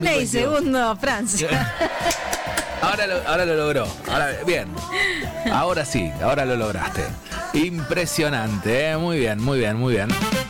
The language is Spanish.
Y segundo, Francia. Ahora lo logró. Ahora, bien. Ahora sí, ahora lo lograste. Impresionante, ¿eh? Muy bien, muy bien, muy bien.